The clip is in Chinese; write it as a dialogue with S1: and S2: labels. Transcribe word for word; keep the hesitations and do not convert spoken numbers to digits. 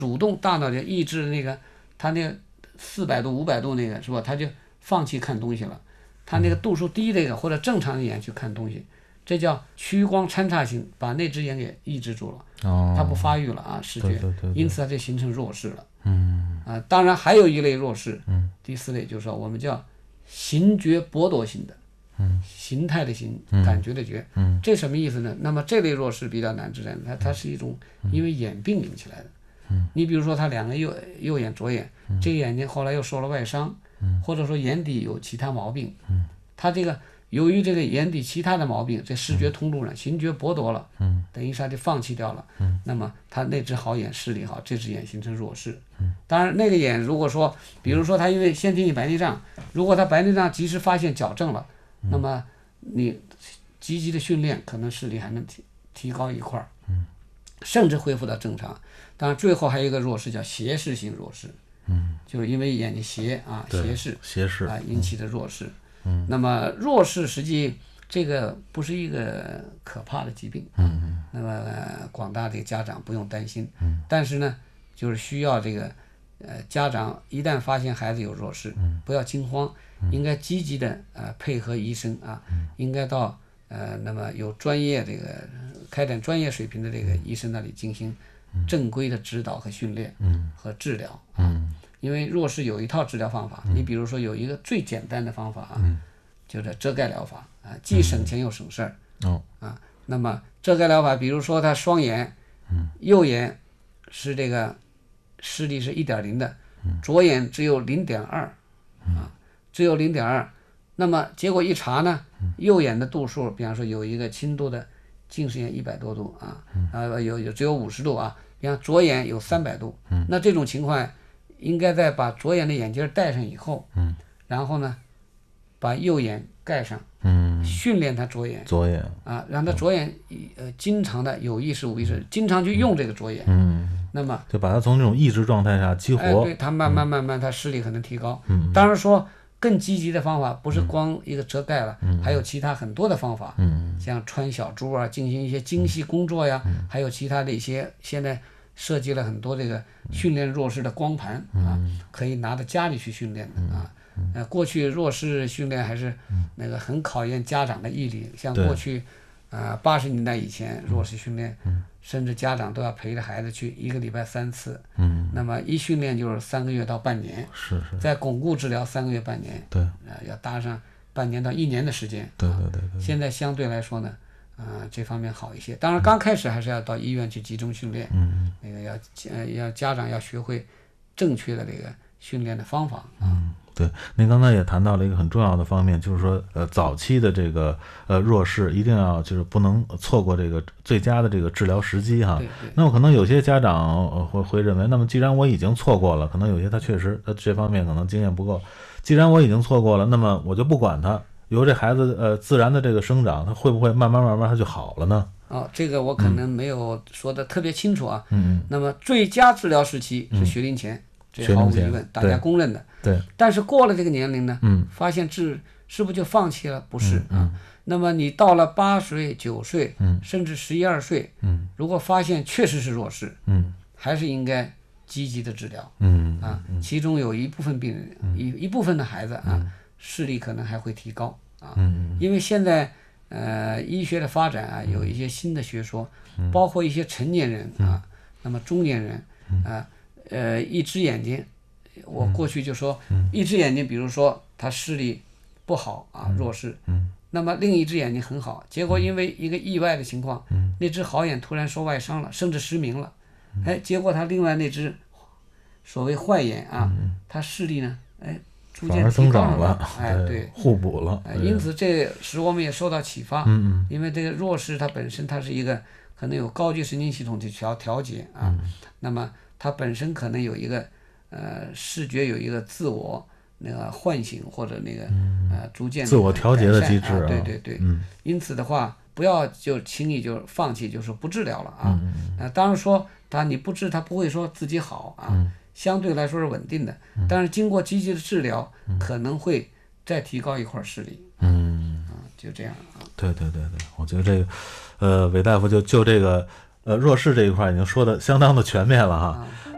S1: 主动大脑就抑制那个他那个四百度五百度那个是吧，他就放弃看东西了，他那个度数低这个或者正常的眼去看东西，这叫屈光参差性，把那只眼给抑制住了，
S2: 哦，
S1: 它不发育了啊，视觉，
S2: 对对对对，
S1: 因此它就形成弱视了。
S2: 嗯
S1: 啊，当然还有一类弱视，
S2: 嗯，
S1: 第四类就是说我们叫形觉剥夺型的，
S2: 嗯，
S1: 形态的形，
S2: 嗯
S1: 感觉的觉，
S2: 嗯，
S1: 这什么意思呢？那么这类弱视比较难治疗，它它是一种因为眼病引起来的。
S2: 嗯，
S1: 你比如说他两个右右眼左眼，
S2: 嗯，
S1: 这个眼睛后来又受了外伤，
S2: 嗯，
S1: 或者说眼底有其他毛病，
S2: 嗯，
S1: 他这个由于这个眼底其他的毛病，这视觉通路呢形觉剥夺了，
S2: 嗯，
S1: 等于是他就放弃掉了，
S2: 嗯，
S1: 那么他那只好眼视力好，这只眼形成弱视，
S2: 嗯，
S1: 当然那个眼如果说，比如说他因为先天性白内障，如果他白内障及时发现矫正了，
S2: 嗯，
S1: 那么你积极的训练，可能视力还能提提高一块儿，
S2: 嗯，
S1: 甚至恢复到正常。当然最后还有一个弱视叫斜视性弱视，
S2: 嗯，
S1: 就是因为眼睛斜啊斜视
S2: 斜视
S1: 啊引起的弱视。
S2: 嗯，
S1: 那么弱视实际这个不是一个可怕的疾病，
S2: 嗯嗯，
S1: 那么、呃、广大的家长不用担心，
S2: 嗯，
S1: 但是呢，就是需要这个呃家长一旦发现孩子有弱视，
S2: 嗯，
S1: 不要惊慌，应该积极的呃配合医生啊，
S2: 嗯，
S1: 应该到呃那么有专业这个开展专业水平的这个医生那里进行正规的指导和训练，
S2: 嗯，
S1: 和治疗啊，
S2: 嗯，
S1: 因为弱视有一套治疗方法，
S2: 嗯，
S1: 你比如说有一个最简单的方法啊，
S2: 嗯，
S1: 就是遮盖疗法啊，既省钱又省事儿，
S2: 哦，
S1: 啊，那么遮盖疗法，比如说他双眼，
S2: 嗯，
S1: 右眼是这个视力是一点零的，
S2: 嗯，
S1: 左眼只有零点二，啊，只有零点二，那么结果一查呢，右眼的度数，比方说有一个轻度的近视眼一百多度啊，啊有有只有五十度啊，比方左眼有三百度，
S2: 嗯，
S1: 那这种情况应该在把左眼的眼镜戴上以后，
S2: 嗯，
S1: 然后呢，把右眼盖上，
S2: 嗯，
S1: 训练他左眼，
S2: 左眼
S1: 啊，让他左眼呃经常的有意识无意识，经常去用这个左眼，
S2: 嗯，
S1: 那么
S2: 就把它从这种抑制状态下激活，
S1: 哎，对他慢慢慢慢他视力可能提高。
S2: 嗯，
S1: 当然说更积极的方法不是光一个遮盖了，
S2: 嗯，
S1: 还有其他很多的方法，
S2: 嗯，
S1: 像穿小珠啊，进行一些精细工作呀，
S2: 嗯，
S1: 还有其他的一些现在设计了很多这个训练弱视的光盘，
S2: 嗯，
S1: 啊，可以拿到家里去训练的，啊。呃，过去弱视训练还是那个很考验家长的毅力，像过去，啊八十年代以前弱视训练，
S2: 嗯，
S1: 甚至家长都要陪着孩子去一个礼拜三次，
S2: 嗯，
S1: 那么一训练就是三个月到半年，
S2: 是是，
S1: 再巩固治疗三个月半年，
S2: 对，
S1: 呃，要搭上半年到一年的时间，
S2: 对对对对，
S1: 现在相对来说呢，啊、这方面好一些。当然刚开始还是要到医院去集中训练，
S2: 嗯，
S1: 那个要呃要家长要学会正确的这个训练的方法啊。
S2: 嗯，对，您刚才也谈到了一个很重要的方面，就是说，呃，早期的这个呃弱视一定要就是不能错过这个最佳的这个治疗时机哈。
S1: 对对。
S2: 那么可能有些家长呃会会认为，那么既然我已经错过了，可能有些他确实他这方面可能经验不够，既然我已经错过了，那么我就不管他，由这孩子呃自然的这个生长，他会不会慢慢慢慢他就好了呢？
S1: 哦，这个我可能没有说的特别清楚啊。
S2: 嗯嗯。
S1: 那么最佳治疗时期是学龄前，这毫无疑问，大家公认的。
S2: 对。
S1: 但是过了这个年龄呢，
S2: 嗯，
S1: 发现治是不是就放弃了？不是啊。
S2: 嗯嗯、
S1: 那么你到了八岁、九岁，
S2: 嗯，
S1: 甚至十一二岁，
S2: 嗯，
S1: 如果发现确实是弱视，
S2: 嗯，
S1: 还是应该积极的治疗。
S2: 嗯
S1: 啊，其中有一部分病人，
S2: 嗯、
S1: 一一部分的孩子啊，嗯、视力可能还会提高啊。
S2: 嗯，
S1: 因为现在呃医学的发展啊，有一些新的学说，
S2: 嗯、
S1: 包括一些成年人啊，那么中年人啊，呃，一只眼睛。我过去就说，
S2: 嗯、
S1: 一只眼睛，比如说他视力不好啊，
S2: 嗯、
S1: 弱视，
S2: 嗯，
S1: 那么另一只眼睛很好，结果因为一个意外的情况，
S2: 嗯，
S1: 那只好眼突然受外伤了，甚至失明了，嗯、哎，结果他另外那只所谓坏眼啊，
S2: 嗯、
S1: 他视力呢，哎，逐
S2: 渐
S1: 提
S2: 增长
S1: 了，哎，对，
S2: 互补了，
S1: 哎，因此这使我们也受到启发，
S2: 嗯嗯，
S1: 因为这个弱视它本身它是一个可能有高级神经系统去调调节啊，
S2: 嗯、
S1: 那么它本身可能有一个。呃，视觉有一个自我那个唤醒或者那个、嗯、呃逐渐
S2: 自我调节的机制、啊
S1: 啊，对对对，
S2: 嗯，
S1: 因此的话，不要就轻易就放弃，就说不治疗了啊。
S2: 嗯嗯
S1: 呃，当然说他你不治，他不会说自己好啊，
S2: 嗯、
S1: 相对来说是稳定的，
S2: 嗯、
S1: 但是经过积极的治疗，嗯、可能会再提高一块视力。
S2: 嗯，
S1: 啊，就这样啊。
S2: 对对对对，我觉得这个，呃，韦大夫就就这个呃弱视这一块已经说的相当的全面了哈。
S1: 啊